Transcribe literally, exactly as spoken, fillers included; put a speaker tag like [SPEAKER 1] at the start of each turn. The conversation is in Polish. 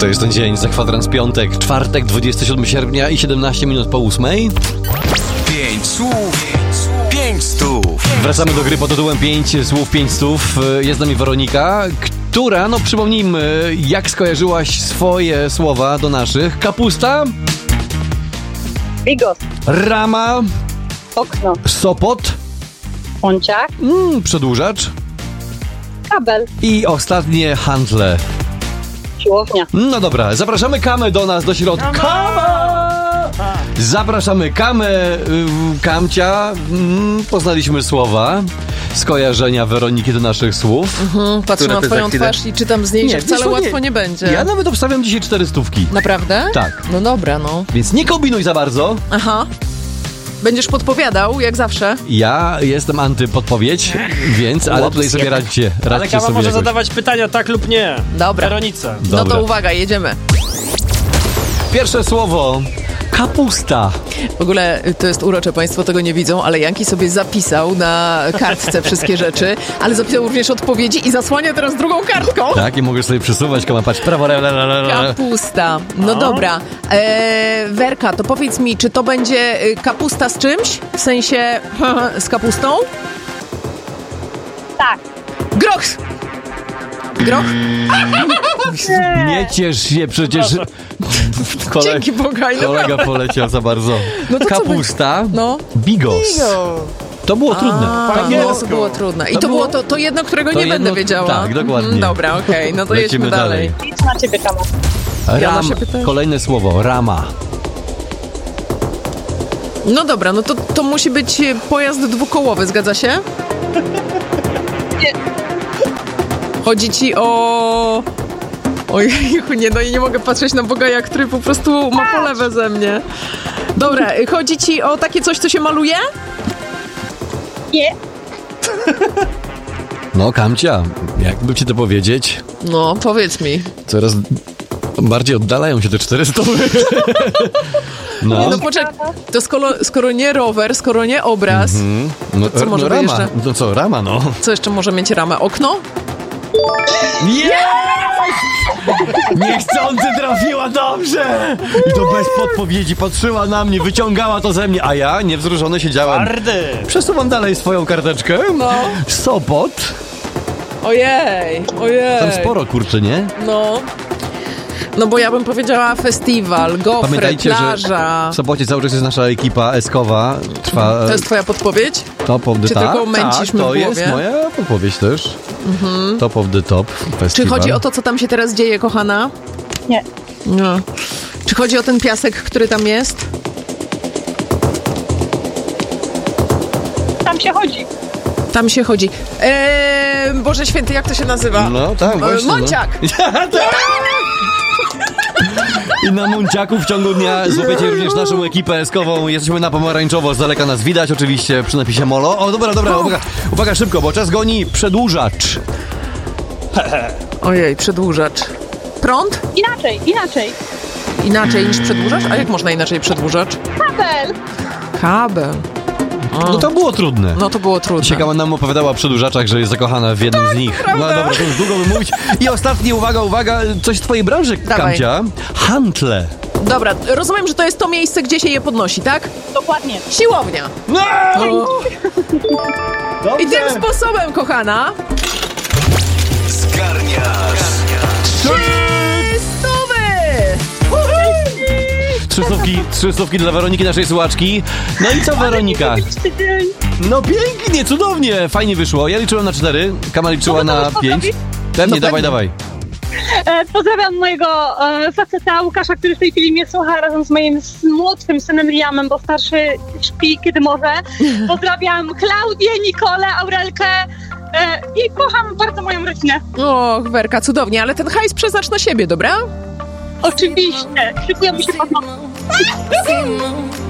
[SPEAKER 1] To jest ten dzień, za kwadrans piątek, czwartek, dwudziestego siódmego sierpnia i siedemnaście minut po ósmej.
[SPEAKER 2] Pięć słów, pięć stów.
[SPEAKER 1] Wracamy do gry pod tytułem pięć słów, pięć stów. Jest z nami Weronika, która, no przypomnijmy, jak skojarzyłaś swoje słowa do naszych. Kapusta.
[SPEAKER 3] Bigos.
[SPEAKER 1] Rama.
[SPEAKER 3] Okno.
[SPEAKER 1] Sopot.
[SPEAKER 3] Pąciak.
[SPEAKER 1] Mm, przedłużacz.
[SPEAKER 3] Kabel.
[SPEAKER 1] I ostatnie handle.
[SPEAKER 3] Siłownia.
[SPEAKER 1] No dobra, zapraszamy Kamę do nas, do środka. Kama! Zapraszamy Kamę, y, Kamcia. Mm, poznaliśmy słowa, skojarzenia Weroniki do naszych słów.
[SPEAKER 4] Mhm, patrzę na twoją twarz i czytam z niej, że wcale łatwo nie będzie.
[SPEAKER 1] Ja nawet obstawiam dzisiaj cztery stówki.
[SPEAKER 4] Naprawdę?
[SPEAKER 1] Tak.
[SPEAKER 4] No dobra, no.
[SPEAKER 1] Więc nie kombinuj za bardzo.
[SPEAKER 4] Aha. Będziesz podpowiadał, jak zawsze.
[SPEAKER 1] Ja jestem antypodpowiedź, więc, ale tutaj sobie radźcie. radźcie
[SPEAKER 5] Ale Kama
[SPEAKER 1] sobie
[SPEAKER 5] może
[SPEAKER 1] jakoś.
[SPEAKER 5] zadawać pytania tak lub nie.
[SPEAKER 4] Dobra.
[SPEAKER 5] Weronice.
[SPEAKER 4] No
[SPEAKER 1] Dobra.
[SPEAKER 4] to uwaga, jedziemy.
[SPEAKER 1] Pierwsze słowo. Kapusta.
[SPEAKER 4] W ogóle to jest urocze, państwo tego nie widzą, ale Janki sobie zapisał na kartce wszystkie rzeczy, ale zapisał również odpowiedzi i zasłania teraz drugą kartką.
[SPEAKER 1] Tak, i możesz sobie przesuwać, Kama, patrz, prawo, la, la, la, la.
[SPEAKER 4] Kapusta. No dobra. Eee, Werka, to powiedz mi, czy to będzie y, kapusta z czymś? W sensie z kapustą?
[SPEAKER 3] Tak.
[SPEAKER 4] Groch! Groch?
[SPEAKER 1] Nie ciesz się, przecież... Kole...
[SPEAKER 4] Dzięki Bogaj,
[SPEAKER 1] Kolega poleciał za bardzo.
[SPEAKER 4] No to co
[SPEAKER 1] Kapusta.
[SPEAKER 4] No.
[SPEAKER 1] Bigos. To było trudne.
[SPEAKER 4] A, no, to było trudne. I
[SPEAKER 1] To
[SPEAKER 4] to było
[SPEAKER 1] było-
[SPEAKER 4] to, to jedno, którego
[SPEAKER 1] to
[SPEAKER 4] nie
[SPEAKER 1] jedno-
[SPEAKER 4] będę wiedziała.
[SPEAKER 1] tak, dokładnie.
[SPEAKER 4] Mhm, dobra, okej, no to
[SPEAKER 1] Lecimy
[SPEAKER 4] jedźmy dalej.
[SPEAKER 1] dalej.
[SPEAKER 3] Nic na ciebie, Kama.
[SPEAKER 1] Ram.
[SPEAKER 4] się pytałem.
[SPEAKER 1] Kolejne słowo. Rama.
[SPEAKER 4] No dobra, no to, to musi być pojazd dwukołowy, zgadza się?
[SPEAKER 3] Nie.
[SPEAKER 4] Chodzi ci o... Ojejku, nie, no i nie mogę patrzeć na Bogaja, który po prostu ma polewę ze mnie. Dobra, chodzi ci o takie coś, co się maluje?
[SPEAKER 3] Nie.
[SPEAKER 1] No, Kamcia, jakby ci to powiedzieć,
[SPEAKER 4] No, powiedz mi.
[SPEAKER 1] coraz bardziej oddalają się te cztery stówy. No.
[SPEAKER 4] No poczekaj, to skoro, skoro nie rower, skoro nie obraz,
[SPEAKER 1] Mm, no,
[SPEAKER 4] to co może
[SPEAKER 1] no,
[SPEAKER 4] być
[SPEAKER 1] rama.
[SPEAKER 4] jeszcze?
[SPEAKER 1] No co, rama, no.
[SPEAKER 4] Co jeszcze może mieć ramę? Okno?
[SPEAKER 1] Niechcący trafiła dobrze! I to bez podpowiedzi patrzyła na mnie, wyciągała to ze mnie, a ja niewzruszony siedziałem.
[SPEAKER 5] Twardy.
[SPEAKER 1] Przesuwam dalej swoją karteczkę.
[SPEAKER 4] No.
[SPEAKER 1] Sopot.
[SPEAKER 4] Ojej, ojej.
[SPEAKER 1] Tam sporo, kurczę, nie?
[SPEAKER 4] No. No bo ja bym powiedziała festiwal, gofry,
[SPEAKER 1] Pamiętajcie,
[SPEAKER 4] plaża.
[SPEAKER 1] że w Sopocie cały czas jest nasza ekipa eskowa. Trwa
[SPEAKER 4] To jest twoja podpowiedź?
[SPEAKER 1] Top of the
[SPEAKER 4] czy
[SPEAKER 1] Top.
[SPEAKER 4] tylko męcisz
[SPEAKER 1] Tak,
[SPEAKER 4] mnie
[SPEAKER 1] to
[SPEAKER 4] w
[SPEAKER 1] jest
[SPEAKER 4] głowie?
[SPEAKER 1] moja podpowiedź też. Mhm. Top of the Top festiwal.
[SPEAKER 4] Czy chodzi o to, co tam się teraz dzieje, kochana?
[SPEAKER 3] Nie.
[SPEAKER 4] No. Czy chodzi o ten piasek, który tam jest?
[SPEAKER 3] Tam się chodzi.
[SPEAKER 4] Tam się chodzi. Eee, Boże Święty, jak to się nazywa?
[SPEAKER 1] No tak, właśnie.
[SPEAKER 4] E, Monciak!
[SPEAKER 1] No. I na Munciaku w ciągu dnia złapiecie również naszą ekipę eskową. Jesteśmy na pomarańczowo, z daleka nas widać oczywiście przy napisie Molo. O, dobra, dobra, uwaga, uwaga szybko, bo czas goni. Przedłużacz.
[SPEAKER 4] Ojej, przedłużacz. Prąd?
[SPEAKER 3] Inaczej, inaczej.
[SPEAKER 4] Inaczej niż przedłużacz? A jak można inaczej przedłużacz?
[SPEAKER 3] Kabel.
[SPEAKER 4] Kabel.
[SPEAKER 1] No to było trudne.
[SPEAKER 4] No to było trudne.
[SPEAKER 1] Ciekawa nam opowiadała o przedłużaczach, że jest zakochana w jednym z nich. No dobra, to już długo by mówić. I ostatni, uwaga, uwaga, coś z twojej branży,
[SPEAKER 4] Dawaj.
[SPEAKER 1] Kamcia. Handle.
[SPEAKER 4] Dobra, rozumiem, że to jest to miejsce, gdzie się je podnosi, tak?
[SPEAKER 3] Dokładnie.
[SPEAKER 4] Siłownia.
[SPEAKER 1] No!
[SPEAKER 4] O. I tym sposobem, kochana,
[SPEAKER 2] Zgarniasz.
[SPEAKER 4] trzy stówy!
[SPEAKER 1] Trzy stówki, trzy stówki dla Weroniki, naszej słuchaczki. No i co, Weronika? No pięknie, cudownie, fajnie wyszło. Ja liczyłem na cztery, Kama liczyła
[SPEAKER 3] Mogę to
[SPEAKER 1] na
[SPEAKER 3] już
[SPEAKER 1] pięć.
[SPEAKER 3] pozdrowić?
[SPEAKER 1] Pewnie,
[SPEAKER 4] No
[SPEAKER 1] dawaj,
[SPEAKER 4] pewnie.
[SPEAKER 1] dawaj.
[SPEAKER 3] E, pozdrawiam mojego e, faceta Łukasza, który w tej chwili mnie słucha razem z moim s- młodszym synem Liamem, bo starszy śpi kiedy może. Pozdrawiam Klaudię, Nikolę, Aurelkę e, i kocham bardzo moją rodzinę.
[SPEAKER 4] Och, Werka, cudownie, ale ten hajs przeznacz na siebie, dobra?
[SPEAKER 3] Oczywiście. Szykują mi się pod noc.